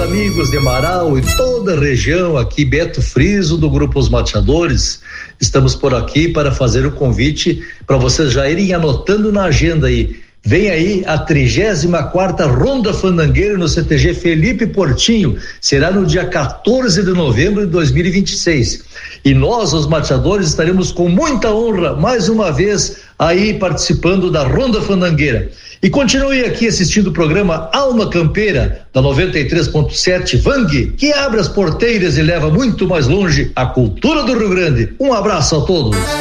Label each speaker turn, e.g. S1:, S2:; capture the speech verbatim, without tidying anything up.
S1: amigos de Marau e toda a região aqui, Beto Friso do Grupo Os Mateadores. Estamos por aqui para fazer o convite para vocês já irem anotando na agenda aí. Vem aí a trigésima quarta Ronda Fandangueira no C T G Felipe Portinho. Será no dia quatorze de novembro de dois mil e vinte e seis. E nós, os mateadores, estaremos com muita honra, mais uma vez, aí participando da Ronda Fandangueira. E continue aqui assistindo o programa Alma Campeira, da noventa e três ponto sete Vang, que abre as porteiras e leva muito mais longe a cultura do Rio Grande. Um abraço a todos.